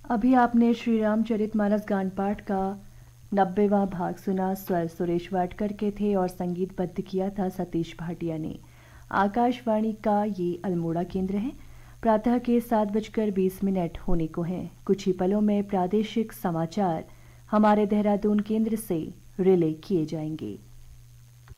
अभी आपने श्री रामचरितमानस गान पाठ का 90वां भाग सुना। स्वर सुरेश वाडकर के थे और संगीतबद्ध किया था सतीश भाटिया ने। आकाशवाणी का ये अल्मोड़ा केंद्र है। प्रातः के 7:20 होने को हैं। कुछ ही पलों में प्रादेशिक समाचार हमारे देहरादून केंद्र से रिले किए जाएंगे।